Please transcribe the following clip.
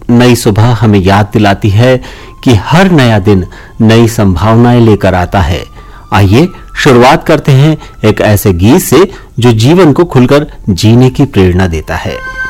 नई सुबह हमें याद दिलाती है कि हर नया दिन नई संभावनाएं लेकर आता है। आइए शुरुआत करते हैं एक ऐसे गीत से जो जीवन को खुलकर जीने की प्रेरणा देता है।